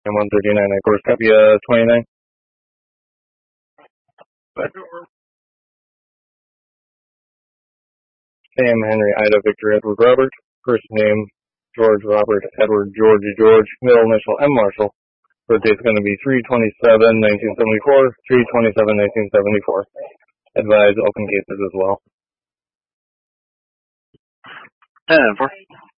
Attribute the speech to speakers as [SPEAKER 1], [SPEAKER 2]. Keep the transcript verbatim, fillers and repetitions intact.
[SPEAKER 1] And one thirty-nine, of course, copy uh, twenty-nine. Sam, Henry, Ida, Victor, Edward, Robert. First name, George, Robert, Edward, George, George. Middle initial, M. Marshall. Birthday's going to be three twenty-seven nineteen seventy-four, three twenty-seven nineteen seventy-four. Advise open cases as well.
[SPEAKER 2] ten four.